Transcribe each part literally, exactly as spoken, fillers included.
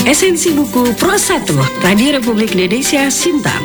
Esensi Buku Pro satu, Radio Republik Indonesia, Sintang.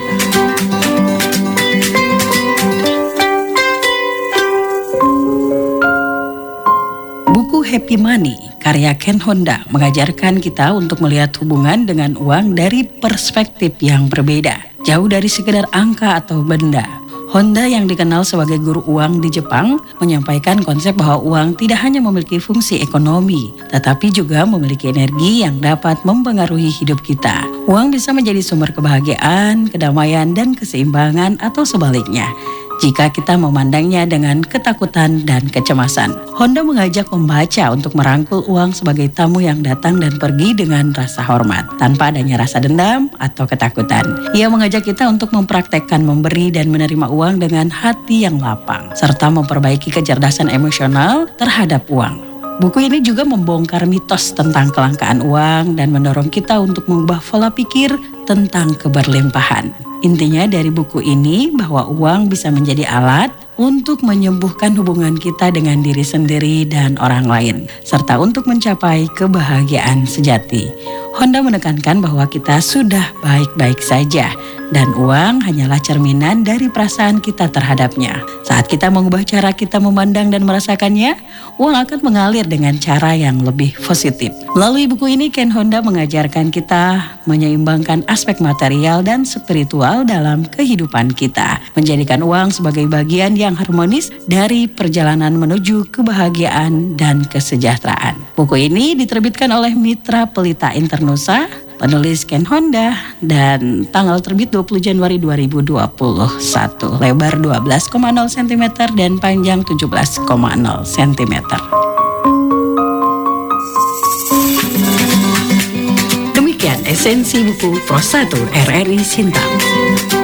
Buku Happy Money, karya Ken Honda, mengajarkan kita untuk melihat hubungan dengan uang dari perspektif yang berbeda. Jauh dari sekedar angka atau benda. Honda yang dikenal sebagai guru uang di Jepang menyampaikan konsep bahwa uang tidak hanya memiliki fungsi ekonomi, tetapi juga memiliki energi yang dapat mempengaruhi hidup kita. Uang bisa menjadi sumber kebahagiaan, kedamaian, dan keseimbangan atau sebaliknya, jika kita memandangnya dengan ketakutan dan kecemasan. Honda mengajak pembaca untuk merangkul uang sebagai tamu yang datang dan pergi dengan rasa hormat, tanpa adanya rasa dendam atau ketakutan. Ia mengajak kita untuk mempraktekkan memberi dan menerima uang dengan hati yang lapang, serta memperbaiki kecerdasan emosional terhadap uang. Buku ini juga membongkar mitos tentang kelangkaan uang dan mendorong kita untuk mengubah pola pikir tentang keberlimpahan. Intinya dari buku ini bahwa uang bisa menjadi alat untuk menyembuhkan hubungan kita dengan diri sendiri dan orang lain, serta untuk mencapai kebahagiaan sejati. Honda menekankan bahwa kita sudah baik-baik saja dan uang hanyalah cerminan dari perasaan kita terhadapnya. Saat kita mengubah cara kita memandang dan merasakannya, uang akan mengalir dengan cara yang lebih positif. Melalui buku ini, Ken Honda mengajarkan kita menyeimbangkan aspek material dan spiritual dalam kehidupan kita, menjadikan uang sebagai bagian yang harmonis dari perjalanan menuju kebahagiaan dan kesejahteraan. Buku ini diterbitkan oleh Mitra Pelita Internusa, penulis Ken Honda, dan tanggal terbit dua puluh Januari dua ribu dua puluh satu. Lebar dua belas koma nol sentimeter dan panjang tujuh belas koma nol sentimeter. Demikian esensi buku Pro satu R R I Sintang.